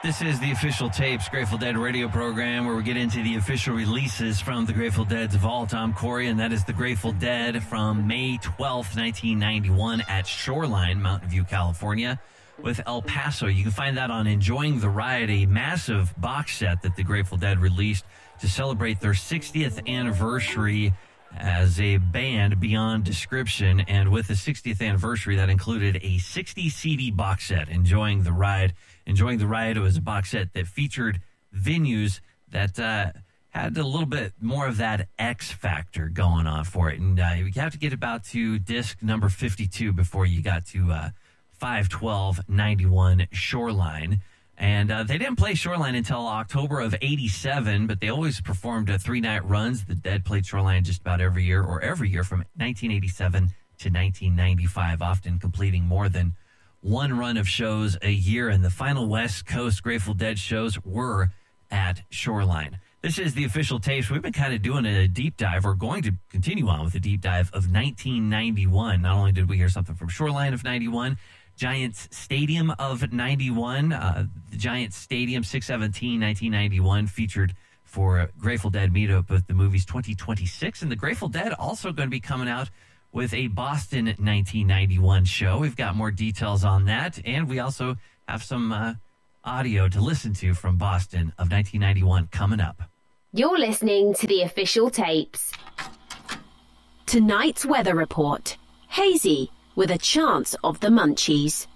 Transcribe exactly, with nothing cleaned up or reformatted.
This is the Official Tapes Grateful Dead radio program where we get into the official releases from the Grateful Dead's vault. I'm Corey, and that is the Grateful Dead from May twelfth, nineteen ninety-one at Shoreline, Mountain View, California, with El Paso. You can find that on Enjoying the Ride, a massive box set that the Grateful Dead released to celebrate their sixtieth anniversary as a band beyond description. And with the sixtieth anniversary, that included a sixty C D box set, Enjoying the Ride. Enjoying the Ride was a box set that featured venues that uh, had a little bit more of that X factor going on for it. And uh, you have to get about to disc number fifty-two before you got to uh, five twelve ninety-one Shoreline. And uh, they didn't play Shoreline until October of eighty-seven, but they always performed uh, three-night runs. The Dead played Shoreline just about every year, or every year from nineteen eighty-seven to nineteen ninety-five, often completing more than one run of shows a year, and the final West Coast Grateful Dead shows were at Shoreline. This is the Official Tapes. We've been kind of doing a deep dive. We're going to continue on with a deep dive of nineteen ninety-one. Not only did we hear something from Shoreline of ninety-one, Giants Stadium of ninety-one, uh, the Giants Stadium six seventeen nineteen ninety-one featured for Grateful Dead meetup with the movies twenty twenty-six, and the Grateful Dead also going to be coming out with a Boston nineteen ninety-one show. We've got more details on that, and we also have some uh, audio to listen to from Boston of nineteen ninety-one coming up. You're listening to the Official Tapes. Tonight's weather report. Hazy with a chance of the munchies.